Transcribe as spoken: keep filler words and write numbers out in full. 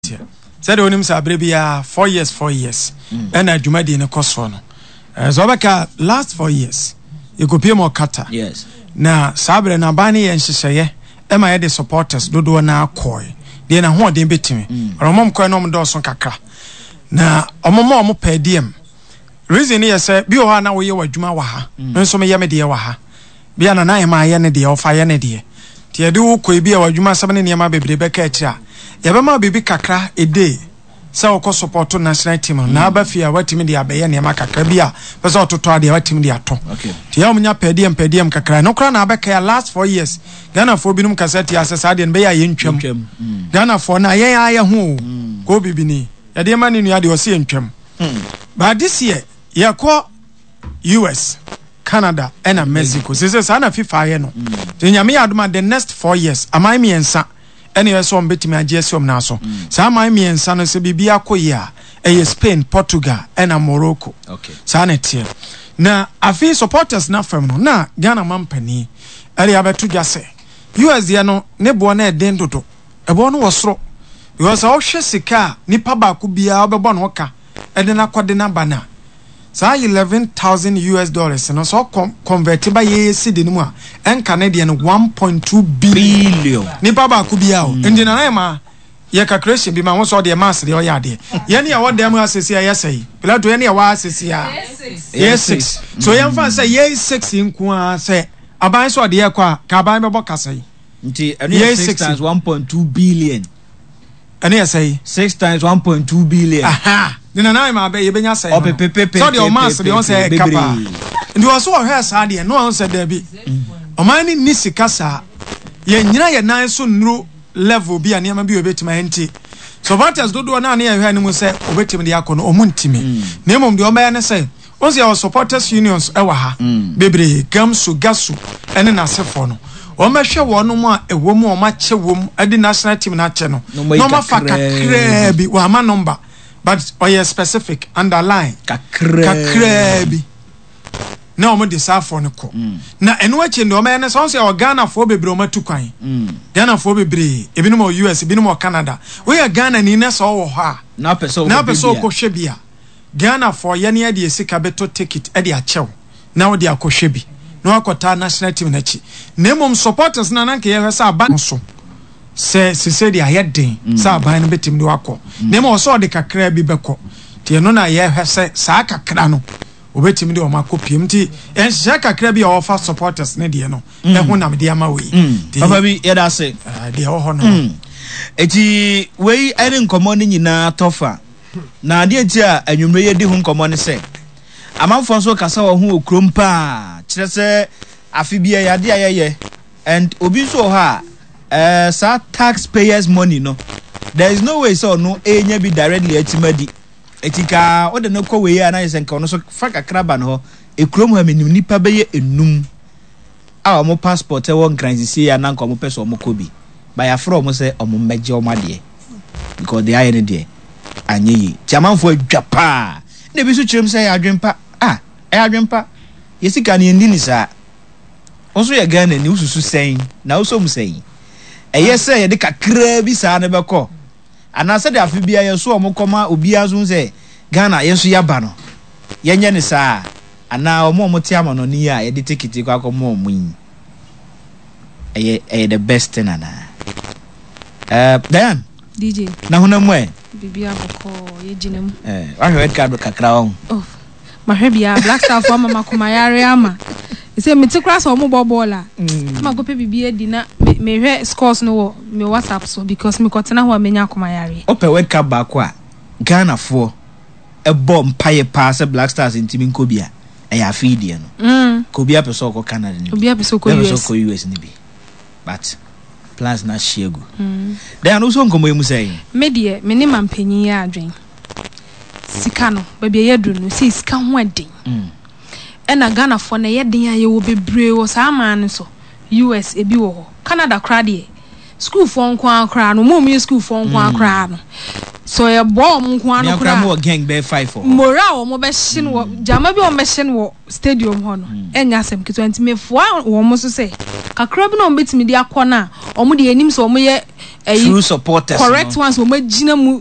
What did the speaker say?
tie said onim sa brebia four years four years and adwuma de ne koso no so beka last four years you go pay more kata yes na sabre na bani ye nhyehyeye e ma ye de supporters dodo na akoi de na ho de betimi romom ko no mdo so kakra na omoma omo per diem reason ye say bi o ha na wo ye wadwuma wa ha nso me ye me de wa ha bia na na ye ma ye ne de o fa ye ne de tie de wo ko bi a wadwuma sab ne niam bebre beka akira ye be ma bibi kakra e dey sa wo ko support national team na aba fia watimi de abaye niam kakra bia pesa ototo ade watimi de ato tie ya munya per diem per diem kakra no kra na abeka last four years Ghana for binum kaseti asesa de be ya ye ntwam Ghana for na ye ya ye ho ko bibini ya de mani nu ya de o se ntwam but this year ye ko U S Canada and Mexico se se na FIFA ye no de nyame ya aduma the next four years amai mi ensa ene ye so mbetimi agese om na so sa amai mi ensa no se bibia koya e Spain Portugal and Morocco okay sa na tie na afi supporters na fam no na Ghana mampani ere abeto dwase U S ye no ne bo na eden dodo e bo no wosoro because all hwe sika nipa ba ko bia obebo no ka ede na kode na bana sa eleven thousand U S dollars no so convert by ye cedi no mu a en Canadian one point two billion nipa ba ko bia o indi na ma ye calculation bi ma wo so de mass de o ya de ye ne ya wo dem asesi ya sei pilato ye ne ya wa asesi ya yes six so ye mfa say ye six nku a say aban so de ye kwa ka aban be bo kasai nti ene six times one point two billion ene ya say six times one point two billion aha dina na ma be ye benya say o pepepe so de o mass de on say kapa ndi o so o hwe sa de no on say da bi o man ni nisika sa ye nyina ye nan so nuru level bi a niam bi obetima enti so voters dodo na na ye hwe ani mu say obetim de akono o muntimi na emom de o ma ne say on say our supporters unions e wa ha bebre gamsu gasu ene na sefo no o ma hwe wono mu a ewo mu o ma che wom adi national team na che no no ma fa kakra bi wa ma number but o ye specific underline kakra kakra bi na o mo desafo ne ko na eno achi ndo o ma ne so say o Ghana fo bebre o ma tukwan Ghana fo bebre ebi no U S ebi no Canada we ya Ghana ni na so wo ha na person na person ko hwe bia Ghana for ye ne de sika beto ticket e de achew na wo de akohwe bi na akota national team na chi na mom supporters na nanke ye hwesa aba so se se se de ayeden sa aba no betim de wakọ na mo so de kakra bi beko tie no na ye hwese sa kakra no obetim de o makopiem ti en hye kakra bi offer supporters ne de no e ho nam de ama we papa bi ye da se de ho ho no eti we ene nkomo ni nyina tofa na ade enti a anwumre ye di ho nkomo ne se amanfo so kasa wo ho okrom pa kire se afi bia ya de ayeye and obi so ha eh sa taxpayers money no there is no way so no enya bi directly atimadi etika o de no ko we ya na yesen ka no so fa kakra ba no ekrom ha menim nipa be ye enum a mo passport e won granzisi ya na nko mo peso mo ko bi ba ya fro mo se o mo meje o made because they are in there anye yi tiamanfo adwapa na bi so kirem se ya adwempa ah e adwempa yesika ne ndi ni sa onso ya Ghana ni ususu sen na uso mu sen eye se ye de kakra bi sa ne beko anase de afi bia ye so omokoma obi azu se Ghana ye so ya ba no ye nye ne sa ana omo omo ti ama no ni ya ye de ticket kwa akomo omo yin eye eye the best thing ana eh Diane D J na honam we bibia boko ye ginem eh wa red card kakra on oh ma hwebia Black Star for mama kumayare ama ise meti class o mo bobola ma go pe bibia di na me hwe scores no wo me WhatsApp so because me kotena ho amenya kumayare ope red card ba ko a Ghana for e bomb paye pass Black Stars intimi nkobia e ya feed no mm kobia peso ko Canada ni obia peso ko U S peso ko U S ni bi but plans na shegu mm then also nkomo emu say me de me ni mampanyi ya adwen sika no ba bia yedu no si sika ho adin mm ena Ghana for na yeden ya ye wo bebre wo sa man so U S ebi wo Canada kra de school for nko akra no mo mi school for nko akra no so ye bo mo nko anu kra mo gang be five for moral mo be shin wo jama bi o me shin wo stadium ho no enya asem ki twenty me fo wo mo so say kakra bi no betimi de akọ na o mo de anim so o mo ye true supporters correct ones o mo gina mu